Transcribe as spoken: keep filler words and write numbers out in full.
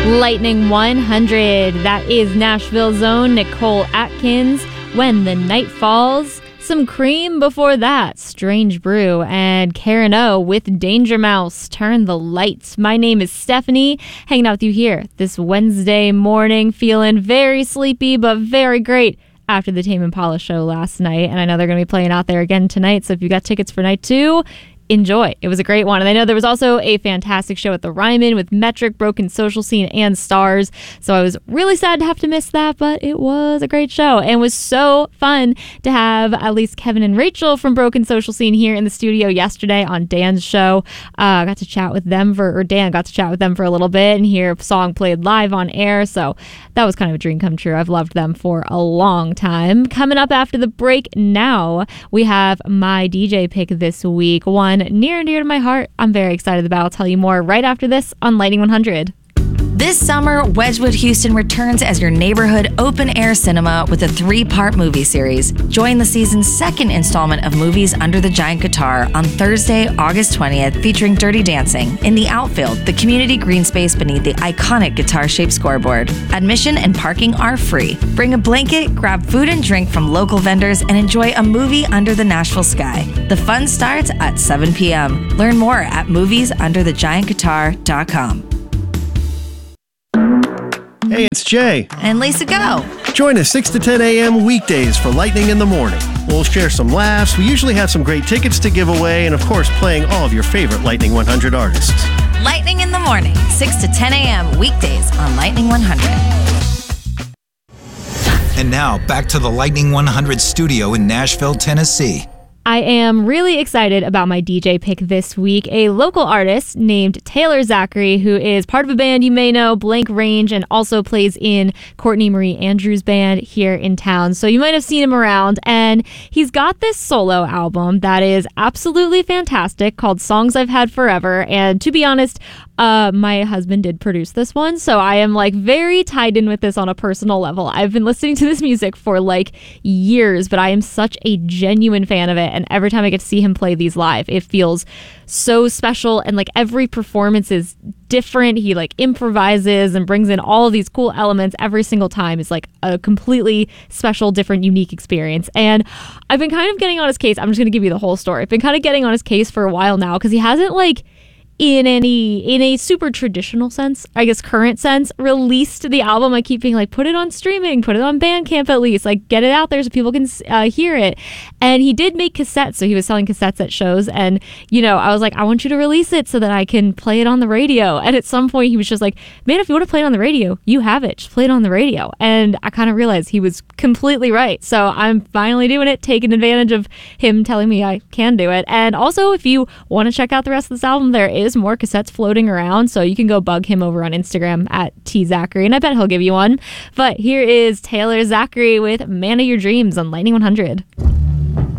Lightning one hundred. That is Nashville's own Nicole Atkins. When the Night Falls. Some Cream before that, Strange Brew, and Karen O with Danger Mouse, Turn the Lights. My name is Stephanie, hanging out with you here this Wednesday morning, feeling very sleepy but very great after the Tame Impala show last night, and I know they're going to be playing out there again tonight, so if you got tickets for night two, enjoy. It was a great one. And I know there was also a fantastic show at the Ryman with Metric, Broken Social Scene, and Stars. So I was really sad to have to miss that, but it was a great show and was so fun to have at least Kevin and Rachel from Broken Social Scene here in the studio yesterday on Dan's show. I uh, got to chat with them for, or Dan got to chat with them for a little bit and hear a song played live on air. So that was kind of a dream come true. I've loved them for a long time. Coming up after the break now, we have my D J pick this week. One near and dear to my heart. I'm very excited about. I'll tell you more right after this on Lightning one hundred. This summer, Wedgwood Houston returns as your neighborhood open-air cinema with a three-part movie series. Join the season's second installment of Movies Under the Giant Guitar on Thursday, August twentieth, featuring Dirty Dancing in the outfield, the community green space beneath the iconic guitar-shaped scoreboard. Admission and parking are free. Bring a blanket, grab food and drink from local vendors, and enjoy a movie under the Nashville sky. The fun starts at seven p.m. Learn more at movies under the giant guitar dot com. Hey, it's Jay. And Lisa Go. Join us six to ten a.m. weekdays for Lightning in the Morning. We'll share some laughs. We usually have some great tickets to give away, and of course, playing all of your favorite Lightning one hundred artists. Lightning in the Morning, six to ten a.m. weekdays on Lightning one hundred. And now, back to the Lightning one hundred studio in Nashville, Tennessee. I am really excited about my D J pick this week. A local artist named Taylor Zachary, who is part of a band you may know, Blank Range, and also plays in Courtney Marie Andrews' band here in town. So you might have seen him around. And he's got this solo album that is absolutely fantastic called Songs I've Had Forever. And to be honest, Uh, my husband did produce this one, so I am like very tied in with this on a personal level. I've been listening to this music for like years, but I am such a genuine fan of it, and every time I get to see him play these live, it feels so special, and like every performance is different. He like improvises and brings in all of these cool elements every single time. It's like a completely special, different, unique experience. And I've been kind of getting on his case. I'm just going to give you the whole story. I've been kind of getting on his case for a while now because he hasn't like in any, in a super traditional sense, I guess current sense, released the album. I keep being like, put it on streaming, put it on Bandcamp at least, like get it out there so people can uh, hear it. And he did make cassettes, so he was selling cassettes at shows. And, you know, I was like, I want you to release it so that I can play it on the radio. And at some point he was just like, man, if you want to play it on the radio, you have it, just play it on the radio. And I kind of realized he was completely right. So I'm finally doing it, taking advantage of him telling me I can do it. And also, if you want to check out the rest of this album, there is more cassettes floating around, so you can go bug him over on Instagram at T Zachary, and I bet he'll give you one. But here is Taylor Zachary with Man of Your Dreams on Lightning one hundred.